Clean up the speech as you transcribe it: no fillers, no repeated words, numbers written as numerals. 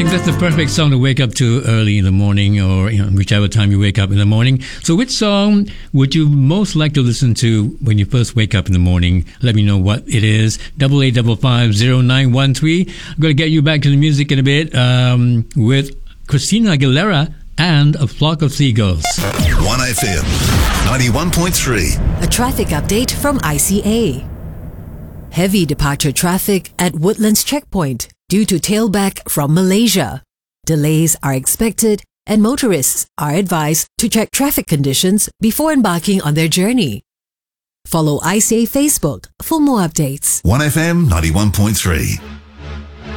think that's the perfect song to wake up to early in the morning, or whichever time you wake up in the morning. So which song would you most like to listen to when you first wake up in the morning? Let me know what it is. 88550913. I'm going to get you back to the music in a bit with Christina Aguilera and A Flock of Seagulls. 1FM 91.3. A traffic update from ICA. Heavy departure traffic at Woodlands Checkpoint due to tailback from Malaysia. Delays are expected and motorists are advised to check traffic conditions before embarking on their journey. Follow ICA Facebook for more updates. 1FM 91.3.